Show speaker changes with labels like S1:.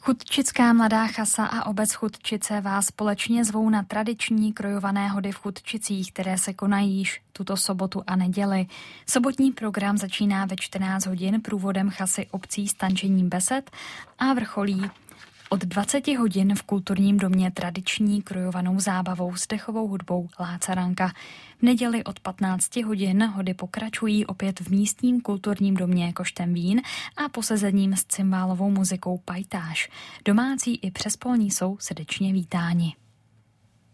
S1: Chudčická Mladá chasa a obec Chudčice vás společně zvou na tradiční krojované hody v Chudčicích, které se konají již tuto sobotu a neděli. Sobotní program začíná ve 14 hodin průvodem chasy obcí s tančením besed a vrcholí od 20 hodin v kulturním domě tradiční krojovanou zábavou s dechovou hudbou Lácaranka. V neděli od 15 hodin hody pokračují opět v místním kulturním domě Koštem vín a posezením s cymbálovou muzikou Pajtáš. Domácí i přespolní jsou srdečně vítáni.